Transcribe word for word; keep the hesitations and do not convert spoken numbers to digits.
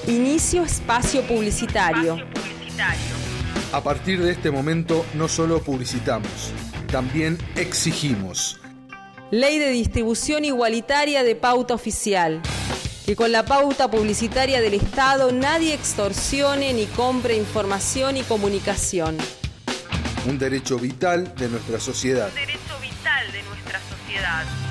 Inicio espacio publicitario. Espacio publicitario. A partir de este momento no solo publicitamos, también exigimos. Ley de distribución igualitaria de pauta oficial. Que con la pauta publicitaria del Estado nadie extorsione ni compre información y comunicación. Un derecho vital de nuestra sociedad. Un derecho vital de nuestra sociedad.